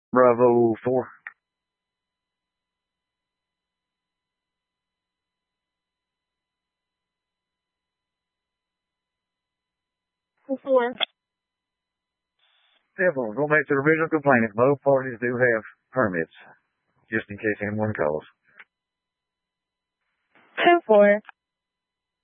Bravo 4. 4. Definitely. We'll make the original complaint if both parties do have permits, just in case anyone calls. 2-4.